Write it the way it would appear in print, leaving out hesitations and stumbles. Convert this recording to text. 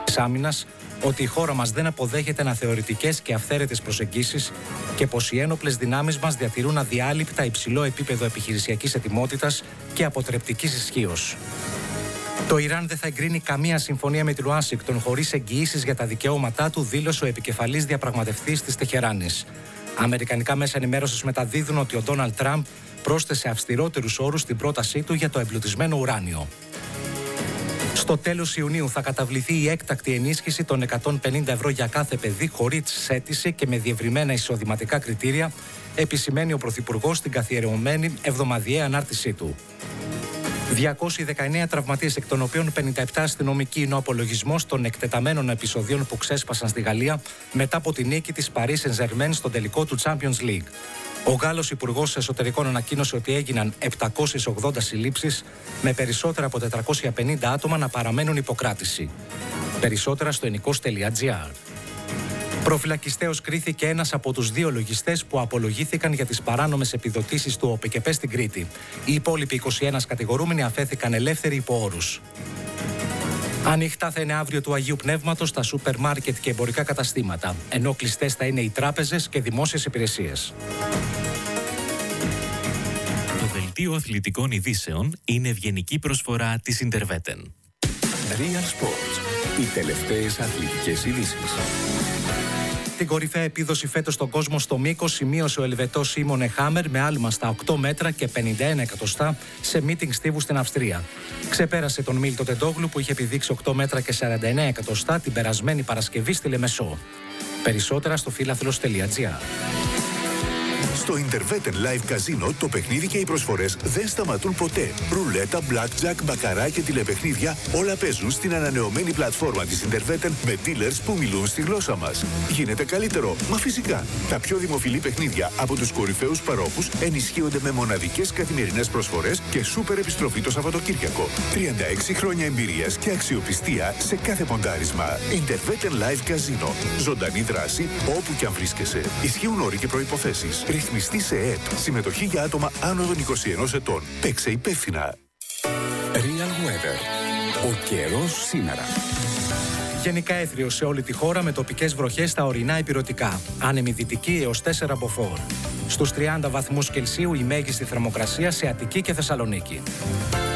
Άμυνας ότι η χώρα μας δεν αποδέχεται αναθεωρητικές και αυθαίρετες προσεγγίσεις και πως οι ένοπλες δυνάμεις μας διατηρούν αδιάλειπτα υψηλό επίπεδο επιχειρησιακής ετοιμότητας και αποτρεπτικής ισχύως. Το Ιράν δεν θα εγκρίνει καμία συμφωνία με την Ουάσιγκτον χωρίς εγγυήσεις για τα δικαιώματά του, δήλωσε ο επικεφαλής διαπραγματευτής της Τεχεράνης. Αμερικανικά μέσα ενημέρωσης μεταδίδουν ότι ο Ντόναλντ Τραμπ πρόσθεσε αυστηρότερους όρους στην πρότασή του για το εμπλουτισμένο ουράνιο. Στο τέλος Ιουνίου θα καταβληθεί η έκτακτη ενίσχυση των 150 ευρώ για κάθε παιδί χωρίς αίτηση και με διευρυμένα εισοδηματικά κριτήρια, επισημαίνει ο Πρωθυπουργός στην καθιερωμένη εβδομαδιαία ανάρτησή του. 219 τραυματίες, εκ των οποίων 57 αστυνομικοί, είναι ο απολογισμός των εκτεταμένων επεισοδίων που ξέσπασαν στη Γαλλία μετά από τη νίκη της Paris Saint-Germain στον τελικό του Champions League. Ο Γάλλος Υπουργός Εσωτερικών ανακοίνωσε ότι έγιναν 780 συλλήψεις, με περισσότερα από 450 άτομα να παραμένουν υποκράτηση. Περισσότερα στο ενικός.gr. Προφυλακιστέως κρίθηκε ένας από τους 2 λογιστές που απολογήθηκαν για τις παράνομες επιδοτήσεις του ΟΠΕΚΕΠΕ στην Κρήτη. Οι υπόλοιποι 21 κατηγορούμενοι αφέθηκαν ελεύθεροι υπό όρους. Ανοιχτά θα είναι αύριο του Αγίου Πνεύματος τα σούπερ μάρκετ και εμπορικά καταστήματα, ενώ κλειστές θα είναι οι τράπεζες και δημόσιες υπηρεσίες. Το δελτίο αθλητικών ειδήσεων είναι ευγενική προσφορά της Interveten. Real Sports. Οι τελευταίες αθλητικές ειδήσεις. Την κορυφαία επίδοση φέτος στον κόσμο στο μήκος σημείωσε ο Ελβετός Σίμονε Χάμερ με άλμα στα 8 μέτρα και 51 εκατοστά σε meeting στίβου στην Αυστρία. Ξεπέρασε τον Μίλτο Τεντόγλου που είχε επιδείξει 8 μέτρα και 49 εκατοστά την περασμένη Παρασκευή στη Λεμεσό. Περισσότερα στο φίλαθλος.gr. Στο Interveten Live Casino το παιχνίδι και οι προσφορές δεν σταματούν ποτέ. Ρουλέτα, blackjack, μπακαρά και τηλεπαιχνίδια όλα παίζουν στην ανανεωμένη πλατφόρμα της Interveten με dealers που μιλούν στη γλώσσα μας. Γίνεται καλύτερο, μα φυσικά. Τα πιο δημοφιλή παιχνίδια από τους κορυφαίους παρόχους ενισχύονται με μοναδικές καθημερινές προσφορές και σούπερ επιστροφή το Σαββατοκύριακο. 36 χρόνια εμπειρίας και αξιοπιστία σε κάθε ποντάρισμα. Interveten Live Casino. Ζωντανή δράση όπου και αν βρίσκεσαι. Ισχύουν όροι και προϋποθέσεις. Ρυθμιστή σε ΕΕΠ. Συμμετοχή για άτομα άνω των 21 ετών. Παίξε υπεύθυνα. Real Weather. Ο καιρός σήμερα. Γενικά έθριος σε όλη τη χώρα με τοπικές βροχές στα ορεινά ηπειρωτικά. Άνεμη δυτική έως 4 μποφόρ. Στους 30 βαθμούς Κελσίου η μέγιστη θερμοκρασία σε Αττική και Θεσσαλονίκη.